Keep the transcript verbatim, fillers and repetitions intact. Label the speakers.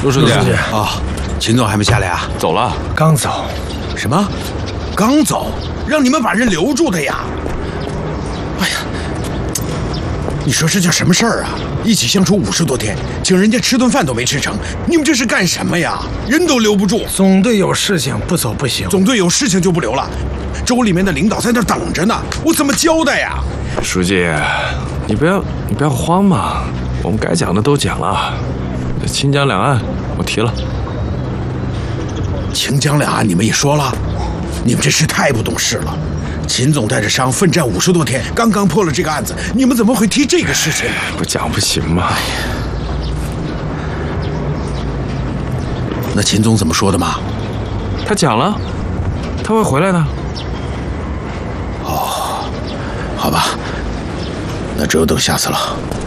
Speaker 1: 陆书记
Speaker 2: 啊，秦总还没下来啊？
Speaker 1: 走了，
Speaker 3: 刚走。
Speaker 2: 什么？刚走？让你们把人留住的呀？哎呀，你说这叫什么事儿啊？一起相处五十多天，请人家吃顿饭都没吃成，你们这是干什么呀？人都留不住。
Speaker 3: 总队有事情不走不行。
Speaker 2: 总队有事情就不留了，州里面的领导在那等着呢，我怎么交代呀？
Speaker 1: 书记，你不要你不要慌嘛，我们该讲的都讲了，清江两岸我提了。
Speaker 2: 清江两岸你们也说了，你们这事太不懂事了。秦总带着伤奋战五十多天，刚刚破了这个案子，你们怎么会提这个事情呢？
Speaker 1: 不讲不行吗？
Speaker 2: 那秦总怎么说的嘛？
Speaker 1: 他讲了，他会回来的。
Speaker 2: 哦，好吧，那这都吓死了。